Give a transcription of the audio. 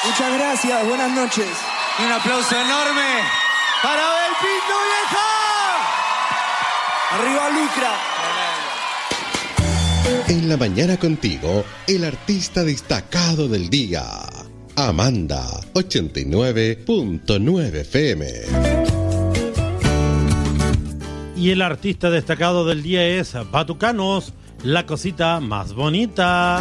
Muchas gracias, buenas noches. Y un aplauso enorme para Abel Pinto, vieja. Arriba Lucra. En la mañana contigo, el artista destacado del día. Amanda, 89.9 FM. Y el artista destacado del día es Batucanos, la cosita más bonita.